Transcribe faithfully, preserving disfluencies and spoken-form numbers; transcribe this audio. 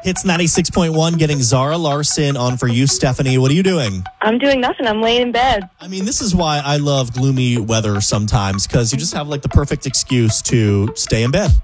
Hits ninety-six point one, getting Zara Larson on for you, Stephanie. What are you doing? I'm doing nothing. I'm laying in bed. I mean, this is why I love gloomy weather sometimes, because you just have like the perfect excuse to stay in bed.